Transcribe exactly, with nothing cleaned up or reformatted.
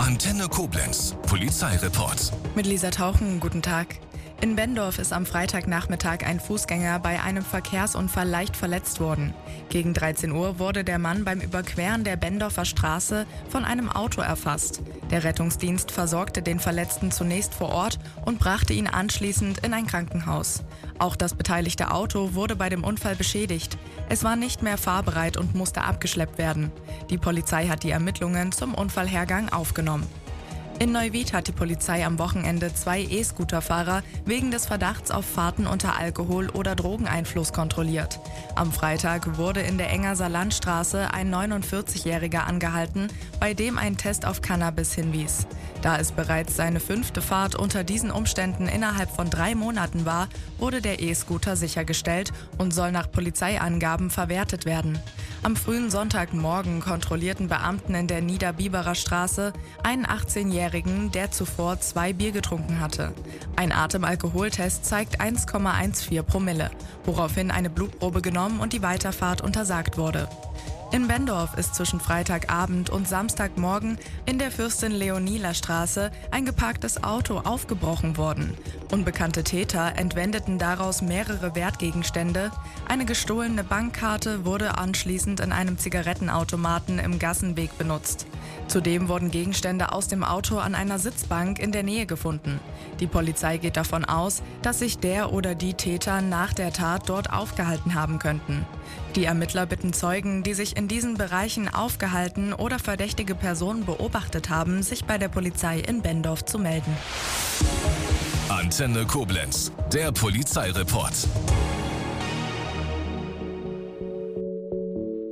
Antenne Koblenz, Polizeireport. Mit Lisa Tauchen, guten Tag. In Benndorf ist am Freitagnachmittag ein Fußgänger bei einem Verkehrsunfall leicht verletzt worden. Gegen dreizehn Uhr wurde der Mann beim Überqueren der Benndorfer Straße von einem Auto erfasst. Der Rettungsdienst versorgte den Verletzten zunächst vor Ort und brachte ihn anschließend in ein Krankenhaus. Auch das beteiligte Auto wurde bei dem Unfall beschädigt. Es war nicht mehr fahrbereit und musste abgeschleppt werden. Die Polizei hat die Ermittlungen zum Unfallhergang aufgenommen. In Neuwied hat die Polizei am Wochenende zwei E-Scooter-Fahrer wegen des Verdachts auf Fahrten unter Alkohol- oder Drogeneinfluss kontrolliert. Am Freitag wurde in der Engerser Landstraße ein neunundvierzigjähriger angehalten, bei dem ein Test auf Cannabis hinwies. Da es bereits seine fünfte Fahrt unter diesen Umständen innerhalb von drei Monaten war, wurde der E-Scooter sichergestellt und soll nach Polizeiangaben verwertet werden. Am frühen Sonntagmorgen kontrollierten Beamten in der Niederbiberer Straße einen achtzehnjährigen, der zuvor zwei Bier getrunken hatte. Ein Atemalkoholtest zeigt eins Komma vierzehn Promille, woraufhin eine Blutprobe genommen und die Weiterfahrt untersagt wurde. In Benndorf ist zwischen Freitagabend und Samstagmorgen in der Fürstin-Leonila-Straße ein geparktes Auto aufgebrochen worden. Unbekannte Täter entwendeten daraus mehrere Wertgegenstände. Eine gestohlene Bankkarte wurde anschließend in einem Zigarettenautomaten im Gassenweg benutzt. Zudem wurden Gegenstände aus dem Auto an einer Sitzbank in der Nähe gefunden. Die Polizei geht davon aus, dass sich der oder die Täter nach der Tat dort aufgehalten haben könnten. Die Ermittler bitten Zeugen, die sich in diesen Bereichen aufgehalten oder verdächtige Personen beobachtet haben, sich bei der Polizei in Benndorf zu melden. Antenne Koblenz, der Polizeireport.